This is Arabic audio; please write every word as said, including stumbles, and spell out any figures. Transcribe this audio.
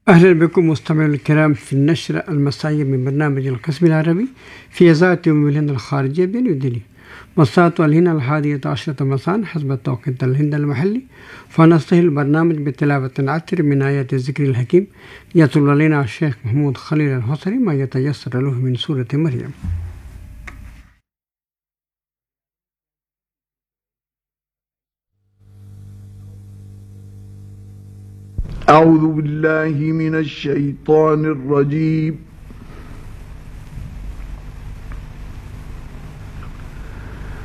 أهلا بكم مستمعينا الكرام في النشرة المسائية من برنامج القسم العربي في إذاعة أم الهند الخارجية بنيو دلهي. مساء الهند الحادية عشرة مساء حسب توقيت الهند المحلي. فنستهل البرنامج بتلاوة عطر من آيات الذكر الحكيم يتلو علينا الشيخ محمود خليل الحصري ما يتيسر له من سورة مريم. أعوذ بالله من الشيطان الرجيم.